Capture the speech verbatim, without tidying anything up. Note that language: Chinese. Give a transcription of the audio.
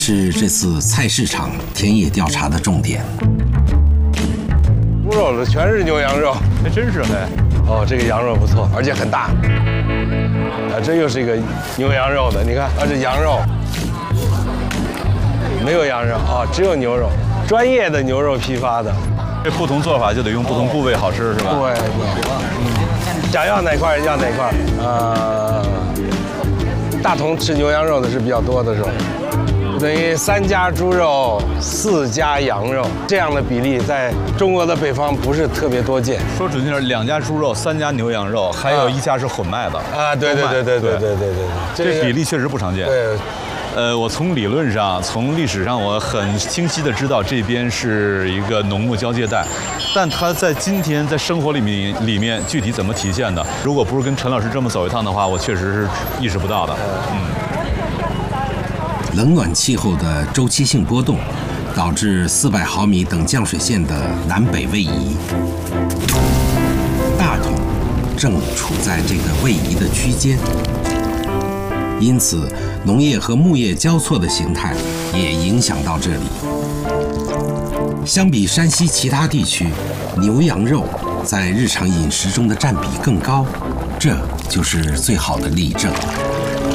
是这次菜市场田野调查的重点。 猪肉的全是牛羊肉， 还真是哎。 哦，这个羊肉不错，而且很大。啊，这又是一个牛羊肉的，你看，啊，这羊肉没有羊肉啊，只有牛肉，专业的牛肉批发的。 这不同做法就得用不同部位好吃，是吧？ 对对，嗯，想要哪块要哪块。呃，大同吃牛羊肉的是比较多的时候。等于三家猪肉，四家羊肉，这样的比例在中国的北方不是特别多见。 说准确点，两家猪肉，三家牛羊肉，还有一家是混卖的。 啊，对对对对对对对对对， 这比例确实不常见。 对， 呃，我从理论上，从历史上，我很清晰的知道这边是一个农牧交界带，但它在今天在生活里面里面具体怎么体现的，如果不是跟陈老师这么走一趟的话，我确实是意识不到的。嗯。 冷暖气候的周期性波动，导致四百毫米等降水线的南北位移。大同正处在这个位移的区间，因此农业和牧业交错的形态也影响到这里。相比山西其他地区，牛羊肉在日常饮食中的占比更高，这就是最好的例证。